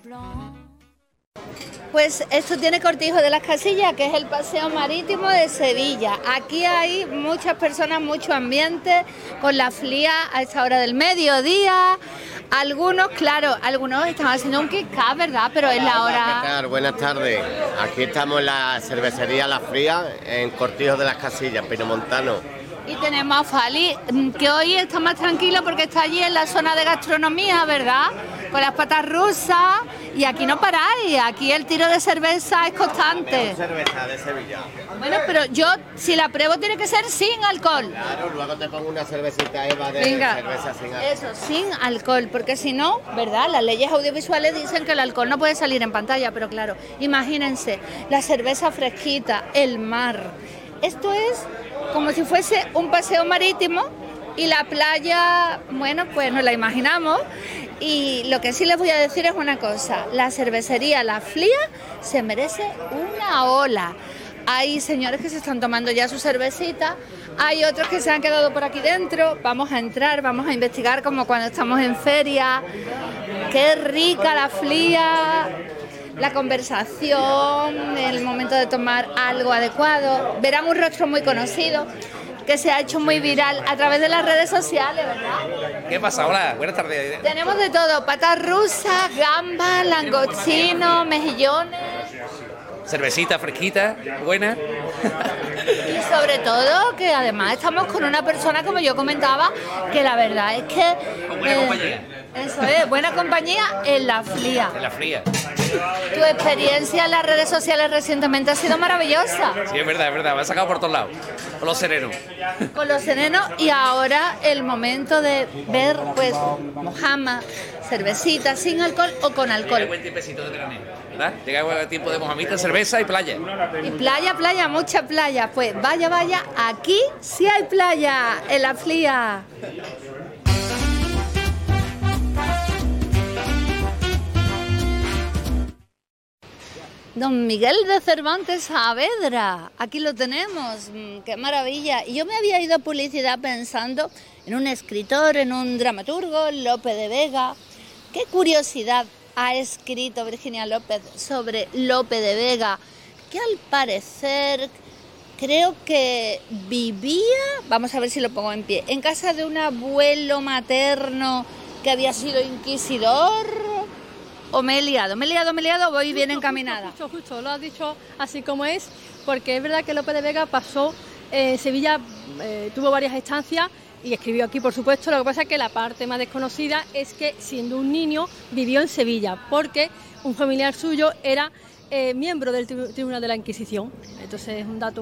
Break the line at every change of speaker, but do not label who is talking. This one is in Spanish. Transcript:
Pues esto tiene Cortijo de las Casillas, que es el paseo marítimo de Sevilla. Aquí hay muchas personas, mucho ambiente, con la FLIA a esta hora del mediodía. Algunos, claro, algunos están haciendo un kick-up, ¿verdad? Pero es la hora...
¿Qué tal? Buenas tardes. Aquí estamos en la cervecería La Fría, en Cortijo de las Casillas, Pinomontano.
Y tenemos a Fali, que hoy está más tranquilo porque está allí en la zona de gastronomía, ¿verdad? Con las patas rusas. Y aquí no paráis, aquí el tiro de cerveza es constante.
Cerveza de Sevilla.
Bueno, pero yo, si la pruebo, tiene que ser sin alcohol.
Claro, luego te pongo una cervecita Eva de cerveza sin alcohol.
Eso, sin alcohol, porque si no, ¿verdad? Las leyes audiovisuales dicen que el alcohol no puede salir en pantalla, pero claro, imagínense, la cerveza fresquita, el mar. Esto es como si fuese un paseo marítimo y la playa, bueno, pues nos la imaginamos. Y lo que sí les voy a decir es una cosa, la cervecería La Flia se merece una ola. Hay señores que se están tomando ya su cervecita, hay otros que se han quedado por aquí dentro. Vamos a entrar, vamos a investigar como cuando estamos en feria. Qué rica La Flia, la conversación, el momento de tomar algo adecuado. Verán un rostro muy conocido que se ha hecho muy viral a través de las redes sociales, ¿verdad?
¿Qué pasa? Hola, buenas tardes.
Tenemos de todo, patas rusas, gambas, langostinos, mejillones.
Cervecita fresquita, buena.
Y sobre todo que además estamos con una persona, como yo comentaba, que la verdad es que...
Con buena compañía.
Eso es, buena compañía en La Flia.
En La Fría.
Tu experiencia en las redes sociales recientemente ha sido maravillosa.
Sí, es verdad, me ha sacado por todos lados. Con los serenos.
Con los serenos y ahora el momento de ver, pues, mojama, cervecita, sin alcohol o con alcohol.
Llega buen tiempecito de veraneo, ¿verdad? Llega buen tiempo de mojamita, cerveza y playa.
Y playa, mucha playa. Pues vaya, aquí sí hay playa, en La Flia. Don Miguel de Cervantes Saavedra, aquí lo tenemos, qué maravilla. Y yo me había ido a publicidad pensando en un escritor, en un dramaturgo, Lope de Vega. ¿Qué curiosidad ha escrito Virginia López sobre Lope de Vega? Que al parecer creo que vivía, vamos a ver si lo pongo en pie, en casa de un abuelo materno que había sido inquisidor. ¿O me he liado, voy bien encaminada?
Justo, lo has dicho así como es, porque es verdad que Lope de Vega pasó en Sevilla, tuvo varias estancias y escribió aquí, por supuesto. Lo que pasa es que la parte más desconocida es que, siendo un niño, vivió en Sevilla, porque un familiar suyo era miembro del Tribunal de la Inquisición. Entonces es un dato